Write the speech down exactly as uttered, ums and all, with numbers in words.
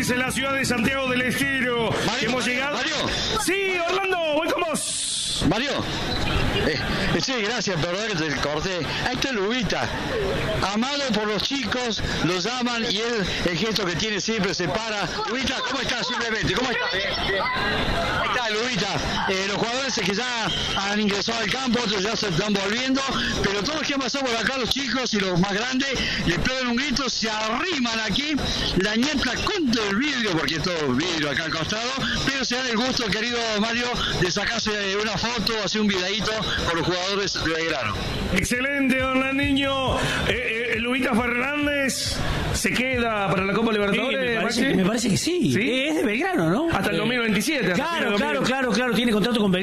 País, en la ciudad de Santiago del Estero. Mario, Hemos Mario, llegado. Mario. Sí, Orlando, voy con vos. Mario, eh, sí, gracias, perdón que te corté. Ahí está Lubita, amado por los chicos, los aman y él, el gesto que tiene siempre se para. Lubita, ¿cómo estás? Simplemente, ¿cómo estás? Ahí está Lubita. Eh, los jugadores que ya han ingresado al campo, otros ya se están volviendo, pero todos los que han pasado por acá, los chicos y los más grandes, les pegan un grito, se arriman aquí, la nieta contra el vidrio, porque es todo vidrio acá al costado, pero se dan el gusto, querido Mario, de sacarse una foto, hacer un videíto con los jugadores de Belgrano. Excelente, Orlandinho. Eh, eh, Lubita Fernández se queda para la Copa Libertadores. Sí, me, parece, me parece que sí. ¿Sí? Es de Belgrano, ¿no? Hasta el dos mil veintisiete. Claro, claro, claro, claro. Tiene contrato con Belgrano.